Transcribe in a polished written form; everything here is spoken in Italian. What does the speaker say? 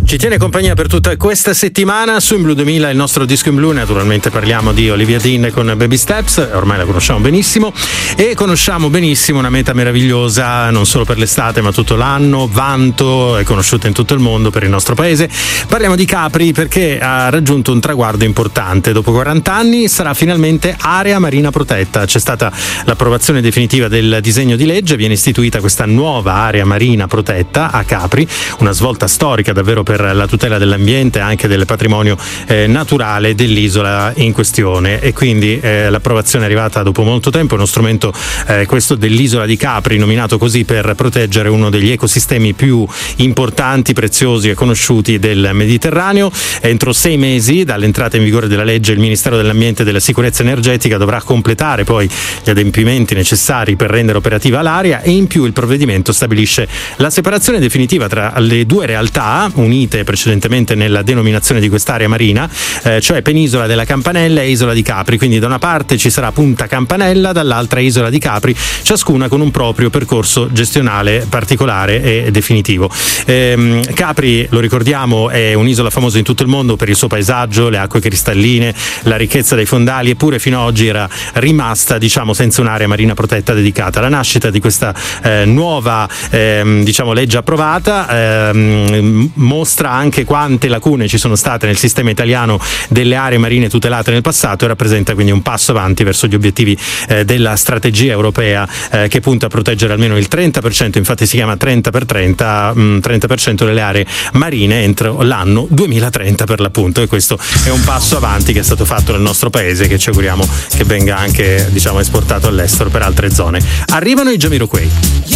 Ci tiene compagnia per tutta questa settimana su In Blu 2000, il nostro disco in blu. Naturalmente parliamo di Olivia Dean con Baby Steps, ormai la conosciamo benissimo, e conosciamo benissimo una meta meravigliosa non solo per l'estate ma tutto l'anno, vanto, è conosciuta in tutto il mondo, per il nostro paese. Parliamo di Capri perché ha raggiunto un traguardo importante. Dopo 40 anni sarà finalmente area marina protetta. C'è stata l'approvazione definitiva del disegno di legge, viene istituita questa nuova area marina protetta a Capri, una svolta storica davvero per la tutela dell'ambiente e anche del patrimonio naturale dell'isola in questione, e quindi l'approvazione è arrivata dopo molto tempo. È uno strumento questo dell'isola di Capri, nominato così per proteggere uno degli ecosistemi più importanti, preziosi e conosciuti del Mediterraneo. Entro 6 mesi dall'entrata in vigore della legge il Ministero dell'Ambiente e della Sicurezza Energetica dovrà completare poi gli adempimenti necessari per rendere operativa l'area, e in più il provvedimento stabilisce la separazione definitiva tra le due realtà unite precedentemente nella denominazione di quest'area marina, cioè Penisola della Campanella e Isola di Capri. Quindi da una parte ci sarà Punta Campanella, dall'altra Isola di Capri, ciascuna con un proprio percorso gestionale particolare e definitivo. Capri, lo ricordiamo, è un'isola famosa in tutto il mondo per il suo paesaggio, le acque cristalline, la ricchezza dei fondali, eppure fino ad oggi era rimasta, diciamo, senza un'area marina protetta dedicata. La nascita di questa nuova legge approvata mostra anche quante lacune ci sono state nel sistema italiano delle aree marine tutelate nel passato, e rappresenta quindi un passo avanti verso gli obiettivi della strategia europea che punta a proteggere almeno il 30%, infatti si chiama 30x30, 30% delle aree marine entro l'anno 2030 per l'appunto, e questo è un passo avanti che è stato fatto nel nostro paese, che ci auguriamo che venga anche, diciamo, esportato all'estero per altre zone. Arrivano i Jamiroquai.